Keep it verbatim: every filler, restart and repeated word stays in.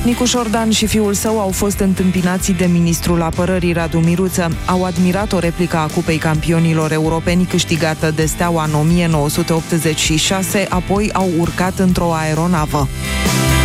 Nicu Șordan și fiul său au fost întâmpinați de ministrul apărării Radu Miruță. Au admirat o replică a Cupei Campionilor Europeni câștigată de Steaua în o mie nouă sute optzeci și șase, apoi au urcat într-o aeronavă.